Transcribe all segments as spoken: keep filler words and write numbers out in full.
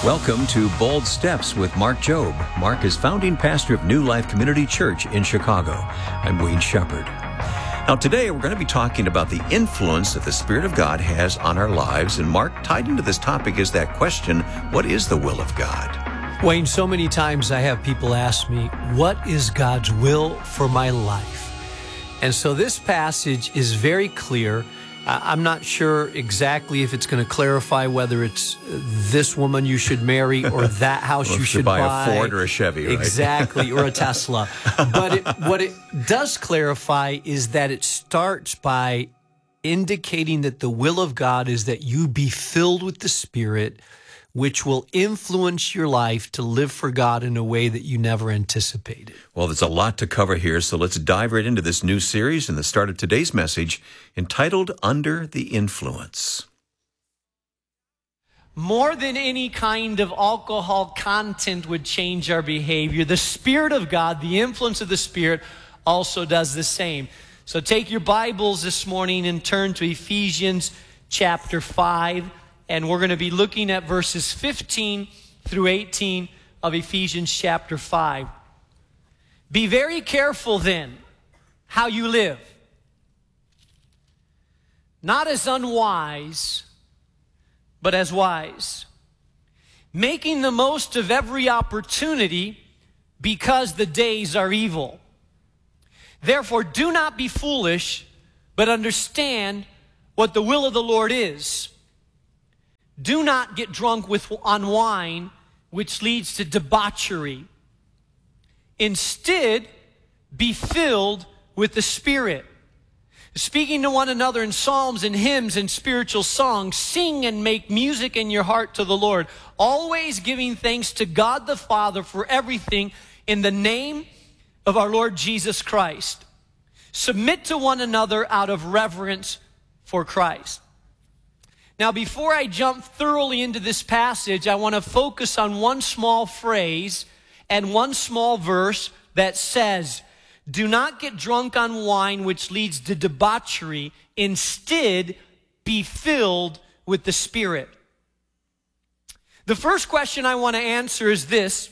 Welcome to Bold Steps with Mark Jobe. Mark is founding pastor of New Life Community Church in Chicago. I'm Wayne Shepherd. Now today we're going to be talking about the influence that the Spirit of God has on our lives. And Mark, tied into this topic is that question, what is the will of God? Wayne, so many times I have people ask me, what is God's will for my life? And so this passage is very clear. I'm not sure exactly if it's going to clarify whether it's this woman you should marry or that house well, you should buy. buy. a Ford or a Chevy, right? Exactly, or a Tesla. But it, what it does clarify is that it starts by indicating that the will of God is that you be filled with the Spirit, which will influence your life to live for God in a way that you never anticipated. Well, there's a lot to cover here, so let's dive right into this new series and the start of today's message entitled Under the Influence. More than any kind of alcohol content would change our behavior, the Spirit of God, the influence of the Spirit, also does the same. So take your Bibles this morning and turn to Ephesians chapter five. And we're going to be looking at verses fifteen through eighteen of Ephesians chapter five. Be very careful then how you live, not as unwise, but as wise, making the most of every opportunity because the days are evil. Therefore, do not be foolish, but understand what the will of the Lord is. Do not get drunk with on wine, which leads to debauchery. Instead, be filled with the Spirit, speaking to one another in psalms and hymns and spiritual songs. Sing and make music in your heart to the Lord, always giving thanks to God the Father for everything in the name of our Lord Jesus Christ. Submit to one another out of reverence for Christ. Now, before I jump thoroughly into this passage, I want to focus on one small phrase and one small verse that says, do not get drunk on wine, which leads to debauchery. Instead, be filled with the Spirit. The first question I want to answer is this: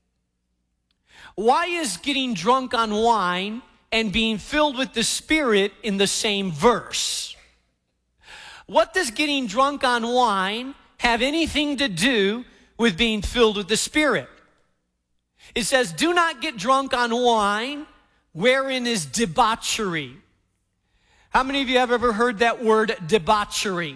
why is getting drunk on wine and being filled with the Spirit in the same verse? What does getting drunk on wine have anything to do with being filled with the Spirit? It says, do not get drunk on wine, wherein is debauchery. How many of you have ever heard that word debauchery?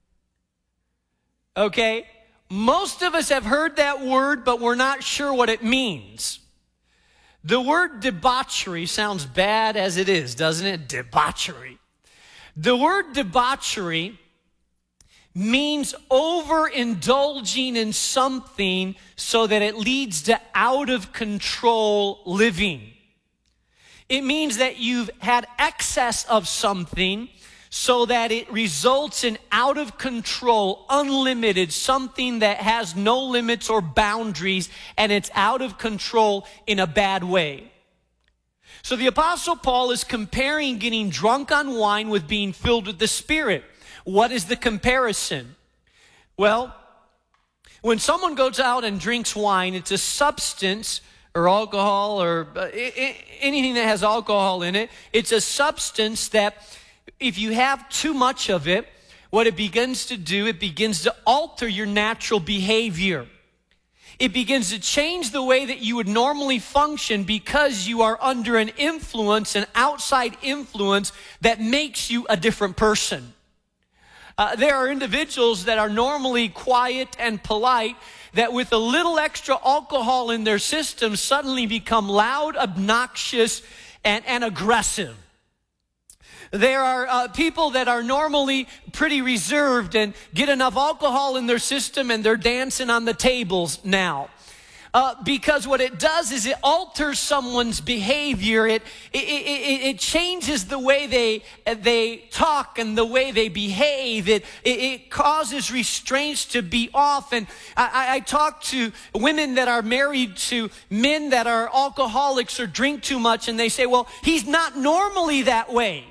Okay, most of us have heard that word, but we're not sure what it means. The word debauchery sounds bad as it is, doesn't it? Debauchery. The word debauchery means overindulging in something so that it leads to out of control living. It means that you've had excess of something so that it results in out of control, unlimited, something that has no limits or boundaries, and it's out of control in a bad way. So the Apostle Paul is comparing getting drunk on wine with being filled with the Spirit. What is the comparison? Well, when someone goes out and drinks wine, it's a substance or alcohol or anything that has alcohol in it. It's a substance that if you have too much of it, what it begins to do, it begins to alter your natural behavior. It begins to change the way that you would normally function because you are under an influence, an outside influence that makes you a different person. Uh, there are individuals that are normally quiet and polite that with a little extra alcohol in their system suddenly become loud, obnoxious, and, and aggressive. There are uh, people that are normally pretty reserved and get enough alcohol in their system and they're dancing on the tables now. Uh, because what it does is it alters someone's behavior. It, it, it, it changes the way they, they talk and the way they behave. It, it, it causes restraints to be off. And I, I talk to women that are married to men that are alcoholics or drink too much, and they say, well, he's not normally that way.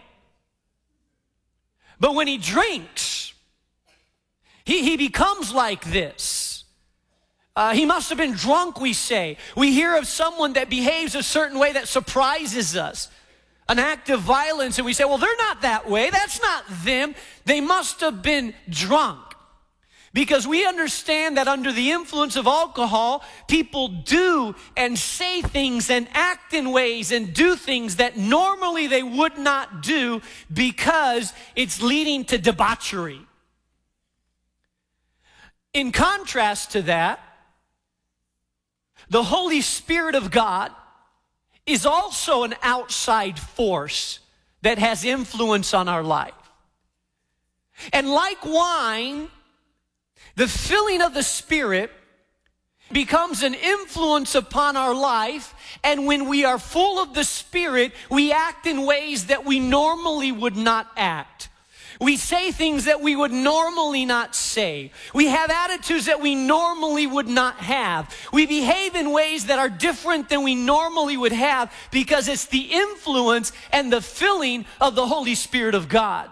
But when he drinks, he, he becomes like this. Uh, he must have been drunk, we say. We hear of someone that behaves a certain way that surprises us. An act of violence, and we say, well, they're not that way. That's not them. They must have been drunk. Because we understand that under the influence of alcohol, people do and say things and act in ways and do things that normally they would not do because it's leading to debauchery. In contrast to that, the Holy Spirit of God is also an outside force that has influence on our life. And like wine, the filling of the Spirit becomes an influence upon our life, and when we are full of the Spirit, we act in ways that we normally would not act. We say things that we would normally not say. We have attitudes that we normally would not have. We behave in ways that are different than we normally would have because it's the influence and the filling of the Holy Spirit of God.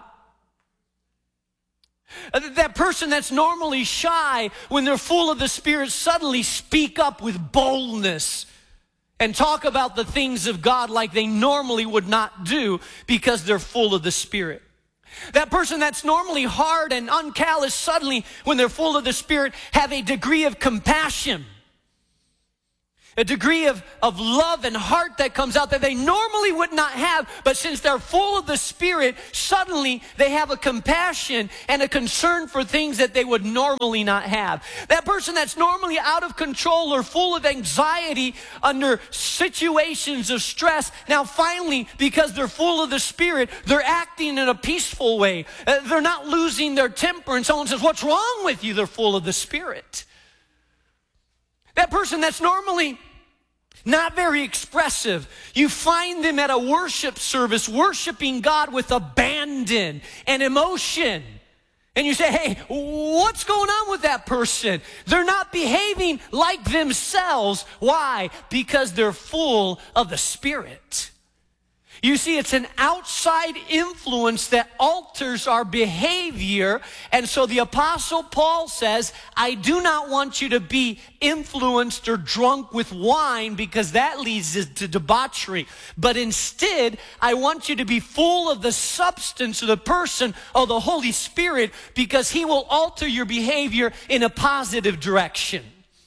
That person that's normally shy, when they're full of the Spirit, suddenly speak up with boldness and talk about the things of God like they normally would not do because they're full of the Spirit. That person that's normally hard and uncallous, suddenly, when they're full of the Spirit, have a degree of compassion, a degree of, of love and heart that comes out that they normally would not have, but since they're full of the Spirit, suddenly they have a compassion and a concern for things that they would normally not have. That person that's normally out of control or full of anxiety under situations of stress, now finally, because they're full of the Spirit, they're acting in a peaceful way. Uh, they're not losing their temper, and someone says, "What's wrong with you?" They're full of the Spirit. That person that's normally not very expressive, you find them at a worship service worshiping God with abandon and emotion. And you say, "Hey, what's going on with that person?" They're not behaving like themselves. Why? Because they're full of the Spirit. You see, it's an outside influence that alters our behavior. And so the Apostle Paul says, I do not want you to be influenced or drunk with wine because that leads to debauchery. But instead, I want you to be full of the substance of the person of the Holy Spirit because he will alter your behavior in a positive direction.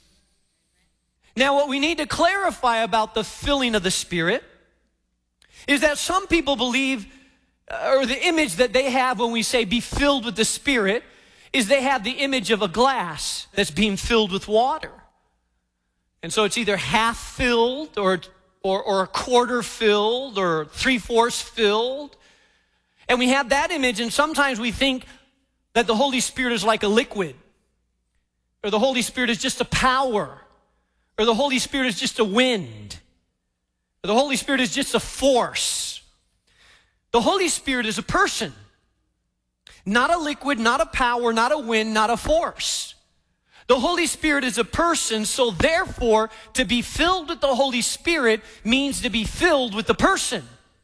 Now, what we need to clarify about the filling of the Spirit is that some people believe, or the image that they have when we say be filled with the Spirit, is they have the image of a glass that's being filled with water. And so it's either half filled or, or, or a quarter filled or three-fourths filled. And we have that image, and sometimes we think that the Holy Spirit is like a liquid, or the Holy Spirit is just a power, or the Holy Spirit is just a wind. The Holy Spirit is just a force. The Holy Spirit is a person. Not a liquid, not a power, not a wind, not a force. The Holy Spirit is a person, so therefore, to be filled with the Holy Spirit means to be filled with the person.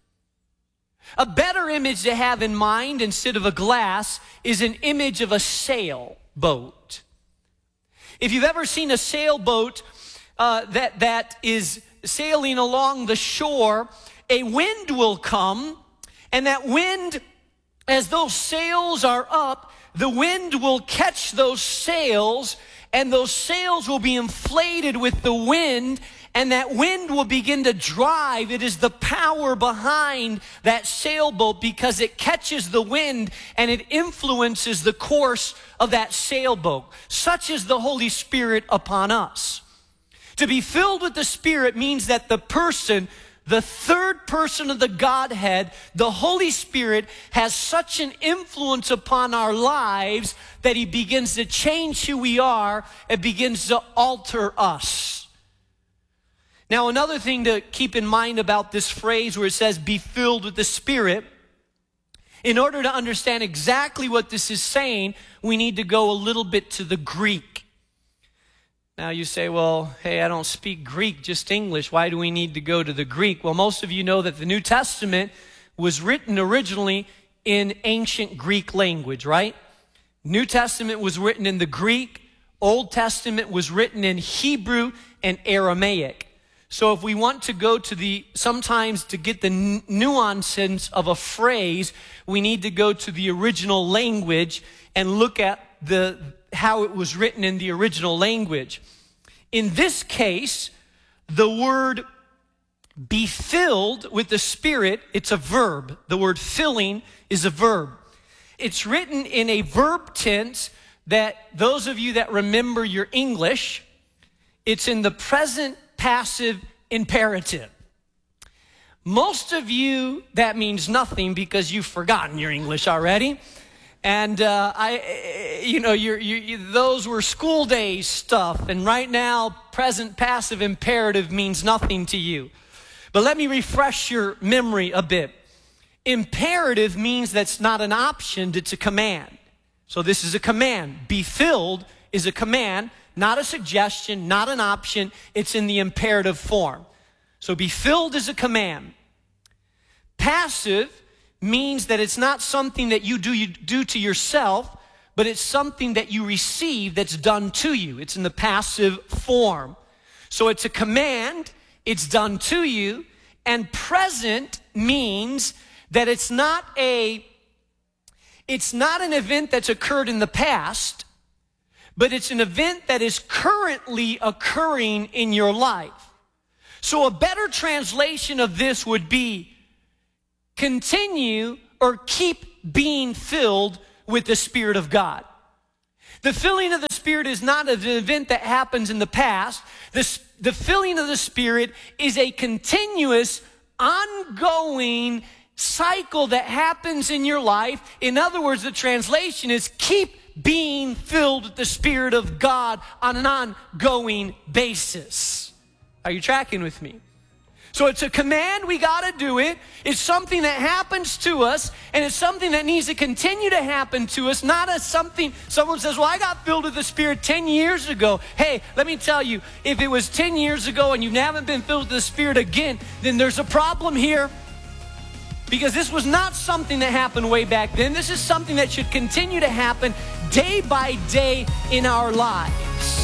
A better image to have in mind instead of a glass is an image of a sailboat. If you've ever seen a sailboat uh, that, that is sailing along the shore, a wind will come, and that wind, as those sails are up, the wind will catch those sails, and those sails will be inflated with the wind, and that wind will begin to drive. It is the power behind that sailboat because it catches the wind and it influences the course of that sailboat. Such is the Holy Spirit upon us. To be filled with the Spirit means that the person, the third person of the Godhead, the Holy Spirit, has such an influence upon our lives that he begins to change who we are and begins to alter us. Now, another thing to keep in mind about this phrase where it says, be filled with the Spirit, in order to understand exactly what this is saying, we need to go a little bit to the Greek. Now you say, well, hey, I don't speak Greek, just English. Why do we need to go to the Greek? Well, most of you know that the New Testament was written originally in ancient Greek language, right? New Testament was written in the Greek, Old Testament was written in Hebrew and Aramaic. So if we want to go to the, sometimes to get the nuances of a phrase, we need to go to the original language and look at the how it was written in the original language. In this case, the word be filled with the Spirit, it's a verb. The word filling is a verb. It's written in a verb tense that those of you that remember your English, it's in the present passive imperative. Most of you, that means nothing because you've forgotten your English already. And, uh, I, you know, you're, you, those were school days stuff. And right now, present passive imperative means nothing to you. But let me refresh your memory a bit. Imperative means that's not an option, it's a command. So this is a command. Be filled is a command, not a suggestion, not an option. It's in the imperative form. So be filled is a command. Passive means that it's not something that you do, you do to yourself, but it's something that you receive that's done to you. It's in the passive form. So it's a command, it's done to you, and present means that it's not a, it's not an event that's occurred in the past, but it's an event that is currently occurring in your life. So a better translation of this would be continue or keep being filled with the Spirit of God. The filling of the Spirit is not an event that happens in the past. The, the filling of the Spirit is a continuous, ongoing cycle that happens in your life. In other words, the translation is keep being filled with the Spirit of God on an ongoing basis. Are you tracking with me? So it's a command, we got to do it. It's something that happens to us, and it's something that needs to continue to happen to us, not as something, someone says, well, I got filled with the Spirit ten years ago. Hey, let me tell you, if it was ten years ago and you haven't been filled with the Spirit again, then there's a problem here. Because this was not something that happened way back then. This is something that should continue to happen day by day in our lives.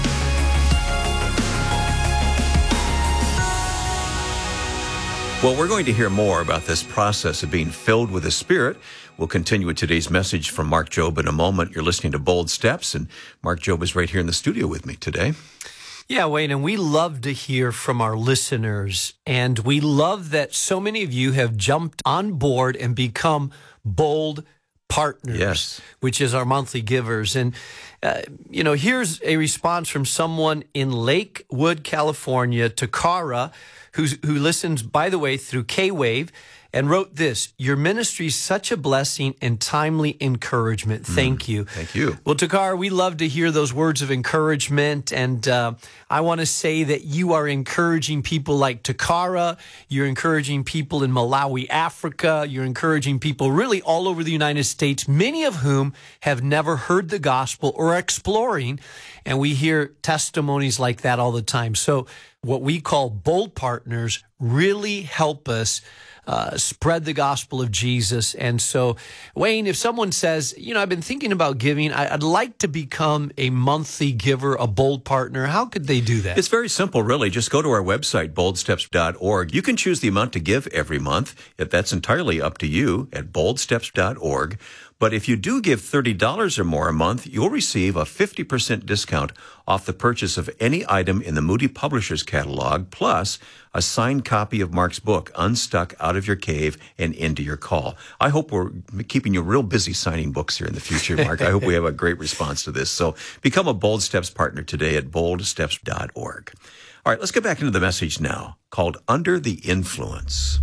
Well, we're going to hear more about this process of being filled with the Spirit. We'll continue with today's message from Mark Jobe in a moment. You're listening to Bold Steps, and Mark Jobe is right here in the studio with me today. Yeah, Wayne, and we love to hear from our listeners, and we love that so many of you have jumped on board and become bold partners, yes, which is our monthly givers. And, uh, you know, here's a response from someone in Lakewood, California, Takara, who's, who listens, by the way, through K-Wave, and wrote this: your ministry is such a blessing and timely encouragement. Thank mm, you. Thank you. Well, Takara, we love to hear those words of encouragement. And uh, I want to say that you are encouraging people like Takara. You're encouraging people in Malawi, Africa. You're encouraging people really all over the United States, many of whom have never heard the gospel or are exploring. And we hear testimonies like that all the time. So what we call bold partners really help us Uh, spread the gospel of Jesus. And so, Wayne, if someone says, you know, I've been thinking about giving, I, I'd like to become a monthly giver, a bold partner, how could they do that? It's very simple, really. Just go to our website, bold steps dot org. You can choose the amount to give every month. That's entirely up to you at bold steps dot org. But if you do give thirty dollars or more a month, you'll receive a fifty percent discount off the purchase of any item in the Moody Publishers catalog, plus a signed copy of Mark's book, Unstuck Out of Your Cave and Into Your Call. I hope we're keeping you real busy signing books here in the future, Mark. I hope we have a great response to this. So become a Bold Steps partner today at bold steps dot org. All right, let's get back into the message now, called Under the Influence.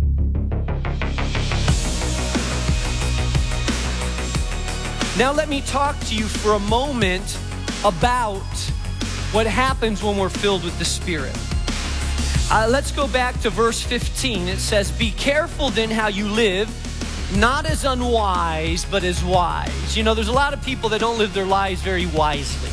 Now let me talk to you for a moment about what happens when we're filled with the Spirit. Uh, let's go back to verse fifteen. It says, be careful then how you live, not as unwise, but as wise. You know, there's a lot of people that don't live their lives very wisely.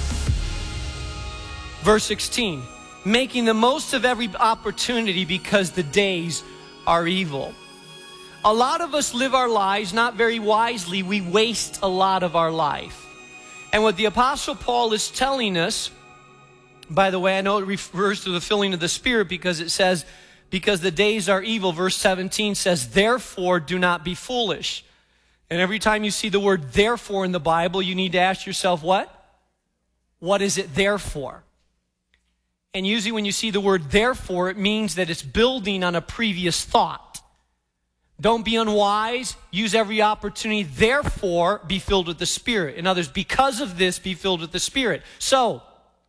Verse sixteen, making the most of every opportunity because the days are evil. A lot of us live our lives not very wisely. We waste a lot of our life. And what the Apostle Paul is telling us, by the way, I know it refers to the filling of the Spirit because it says, because the days are evil. Verse seventeen says, therefore do not be foolish. And every time you see the word therefore in the Bible, you need to ask yourself, what? What is it there for? And usually when you see the word therefore, it means that it's building on a previous thought. Don't be unwise. Use every opportunity. Therefore, be filled with the Spirit. In others, because of this, be filled with the Spirit. So,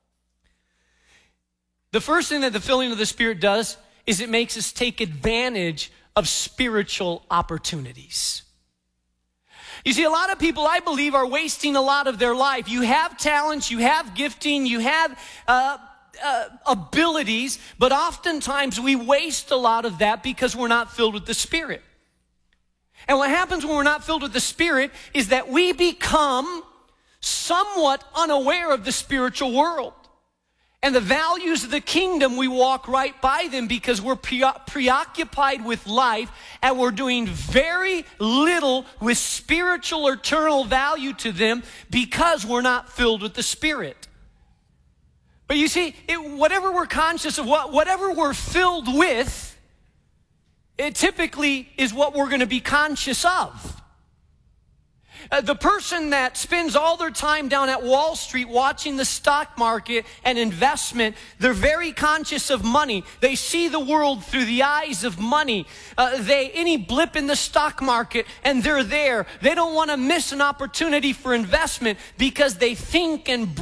the first thing that the filling of the Spirit does is it makes us take advantage of spiritual opportunities. You see, a lot of people, I believe, are wasting a lot of their life. You have talents, you have gifting, you have uh, uh, abilities, but oftentimes we waste a lot of that because we're not filled with the Spirit. And what happens when we're not filled with the Spirit is that we become somewhat unaware of the spiritual world. And the values of the kingdom, we walk right by them because we're pre- preoccupied with life and we're doing very little with spiritual or eternal value to them because we're not filled with the Spirit. But you see, it, whatever we're conscious of, what, whatever we're filled with, it typically is what we're going to be conscious of. Uh, the person that spends all their time down at Wall Street watching the stock market and investment, they're very conscious of money. They see the world through the eyes of money. Uh, they any blip in the stock market and they're there. They don't want to miss an opportunity for investment because they think and